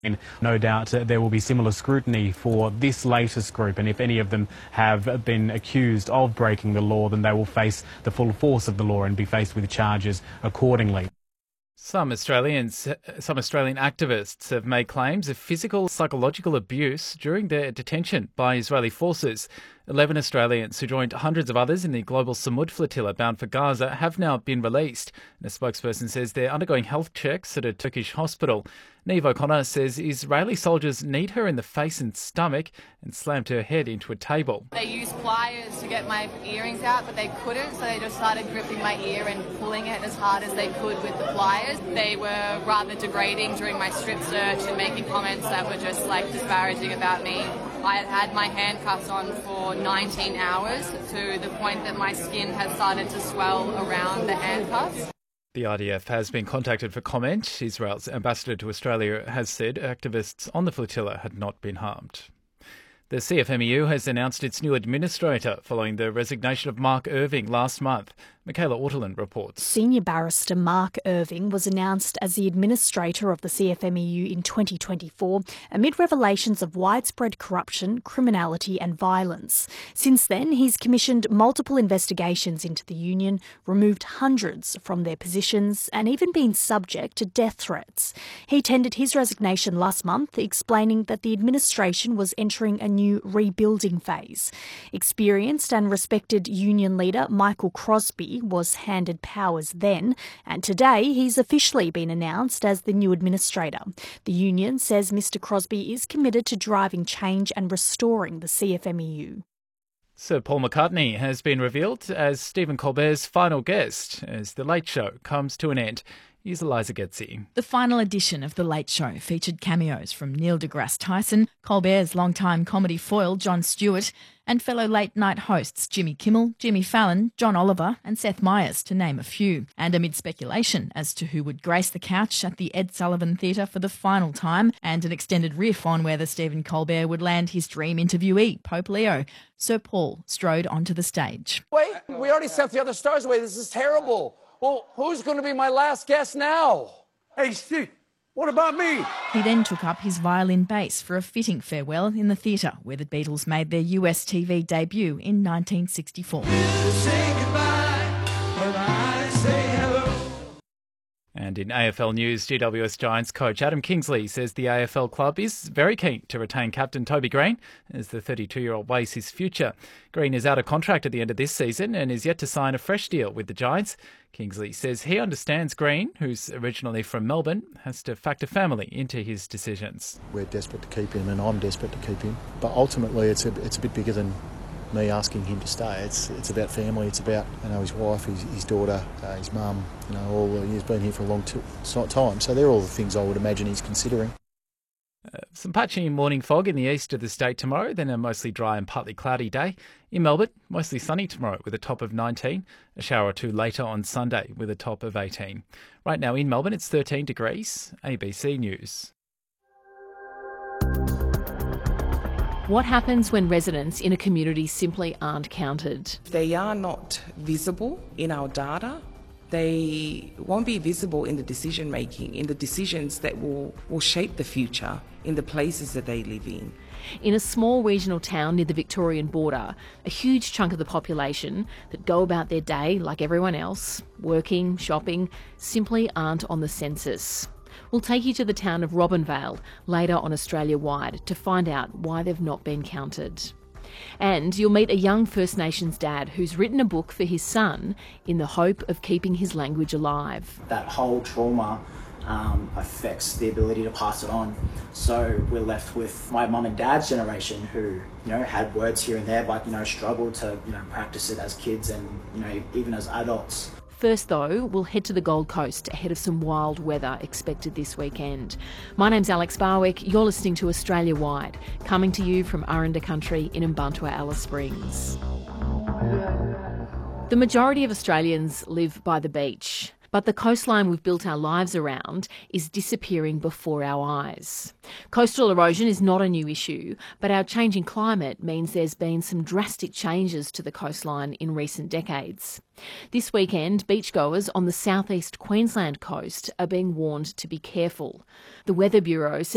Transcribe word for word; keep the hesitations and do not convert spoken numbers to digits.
And no doubt uh, there will be similar scrutiny for this latest group, and if any of them have been accused of breaking the law, then they will face the full force of the law and be faced with charges accordingly. Some Australians, some Australian activists have made claims of physical, psychological abuse during their detention by Israeli forces. Eleven Australians who joined hundreds of others in the global Samud flotilla bound for Gaza have now been released. And a spokesperson says they're undergoing health checks at a Turkish hospital. Niamh O'Connor says Israeli soldiers kneed her in the face and stomach and slammed her head into a table. They used pliers to get my earrings out, but they couldn't, so they just started gripping my ear and pulling it as hard as they could with the pliers. They were rather degrading during my strip search and making comments that were just like disparaging about me. I had had my handcuffs on for nineteen hours to the point that my skin has started to swell around the handcuffs. The I D F has been contacted for comment. Israel's ambassador to Australia has said activists on the flotilla had not been harmed. The C F M E U has announced its new administrator following the resignation of Mark Irving last month. Michaela Ortolin reports. Senior barrister Mark Irving was announced as the administrator of the C F M E U in twenty twenty-four amid revelations of widespread corruption, criminality and violence. Since then, he's commissioned multiple investigations into the union, removed hundreds from their positions and even been subject to death threats. He tendered his resignation last month, explaining that the administration was entering a new rebuilding phase. Experienced and respected union leader Michael Crosbie was handed powers then, and today he's officially been announced as the new administrator. The union says Mr Crosbie is committed to driving change and restoring the C F M E U. Sir Paul McCartney has been revealed as Stephen Colbert's final guest as The Late Show comes to an end. Here's Eliza Getzi. The final edition of The Late Show featured cameos from Neil deGrasse Tyson, Colbert's longtime comedy foil Jon Stewart, and fellow late-night hosts Jimmy Kimmel, Jimmy Fallon, John Oliver and Seth Meyers, to name a few. And amid speculation as to who would grace the couch at the Ed Sullivan Theatre for the final time, and an extended riff on whether Stephen Colbert would land his dream interviewee, Pope Leo, Sir Paul strode onto the stage. Wait, we already sent the other stars away. This is terrible. Well, who's going to be my last guest now? Hey, Steve, what about me? He then took up his violin bass for a fitting farewell in the theatre where the Beatles made their U S T V debut in nineteen sixty-four. Say goodbye, but I say hello. And in A F L news, G W S Giants coach Adam Kingsley says the A F L club is very keen to retain captain Toby Green as the thirty-two-year-old weighs his future. Green is out of contract at the end of this season and is yet to sign a fresh deal with the Giants. Kingsley says he understands Green, who's originally from Melbourne, has to factor family into his decisions. We're desperate to keep him and I'm desperate to keep him. But ultimately it's a, it's a bit bigger than me asking him to stay. It's it's about family. It's about, you know, his wife, his, his daughter, uh, his mum. You know, all he's been here for a long t- time. So they're all the things I would imagine he's considering. Uh, some patchy morning fog in the east of the state tomorrow, then a mostly dry and partly cloudy day. In Melbourne, mostly sunny tomorrow with a top of nineteen. A shower or two later on Sunday with a top of eighteen. Right now in Melbourne, it's thirteen degrees. A B C News. What happens when residents in a community simply aren't counted? They are not visible in our data. They won't be visible in the decision making, in the decisions that will, will shape the future in the places that they live in. In a small regional town near the Victorian border, a huge chunk of the population that go about their day like everyone else, working, shopping, simply aren't on the census. We'll take you to the town of Robinvale later on Australia Wide to find out why they've not been counted. And you'll meet a young First Nations dad who's written a book for his son in the hope of keeping his language alive. That whole trauma um, affects the ability to pass it on. So we're left with my mum and dad's generation who, you know, had words here and there, but, you know, struggled to, you know, practice it as kids and, you know, even as adults. First, though, we'll head to the Gold Coast ahead of some wild weather expected this weekend. My name's Alex Barwick. You're listening to Australia Wide, coming to you from Aranda Country in Mbantua, Alice Springs. The majority of Australians live by the beach, but the coastline we've built our lives around is disappearing before our eyes. Coastal erosion is not a new issue, but our changing climate means there's been some drastic changes to the coastline in recent decades. This weekend, beachgoers on the southeast Queensland coast are being warned to be careful. The Weather Bureau says